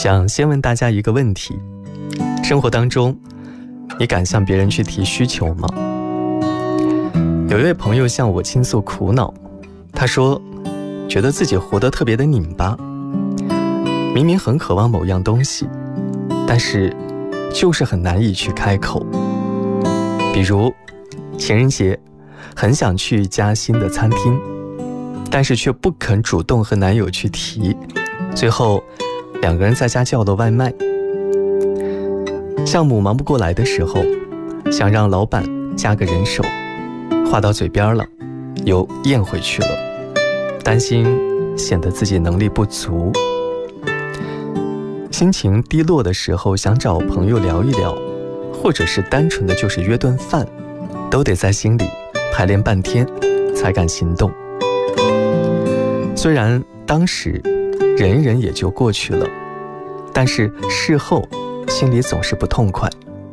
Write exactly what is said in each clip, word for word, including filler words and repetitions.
想先问大家一个问题：生活当中，你敢向别人去提需求吗？有一位朋友向我倾诉苦恼，他说，觉得自己活得特别的拧巴，明明很渴望某样东西，但是就是很难以去开口。比如情人节，很想去一家新的餐厅，但是却不肯主动和男友去提，最后两个人在家叫了外卖。项目忙不过来的时候，想让老板加个人手，话到嘴边了，又咽回去了，担心显得自己能力不足。心情低落的时候，想找朋友聊一聊，或者是单纯的就是约顿饭，都得在心里排练半天才敢行动。虽然当时忍忍也就过去了，但是事后心里总是不痛快。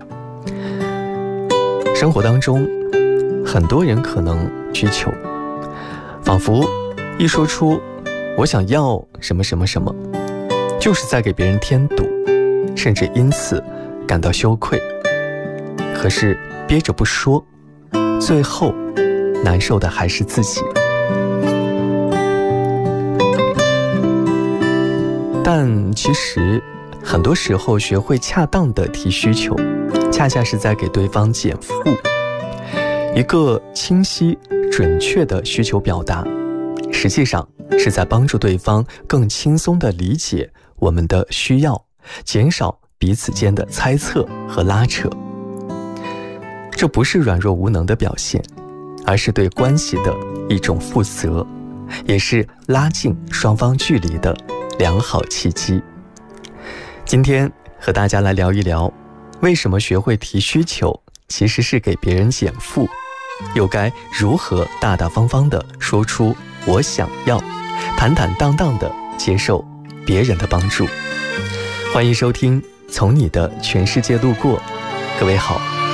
生活当中，很多人可能需求，仿佛一说出我想要什么什么什么，就是在给别人添堵，甚至因此感到羞愧。可是憋着不说，最后难受的还是自己。但其实很多时候，学会恰当的提需求，恰恰是在给对方减负。一个清晰准确的需求表达，实际上是在帮助对方更轻松地理解我们的需要，减少彼此间的猜测和拉扯。这不是软弱无能的表现，而是对关系的一种负责，也是拉近双方距离的良好契机。今天和大家来聊一聊，为什么学会提需求其实是给别人减负，又该如何大大方方地说出我想要，坦坦荡荡地接受别人的帮助。欢迎收听从你的全世界路过。各位好，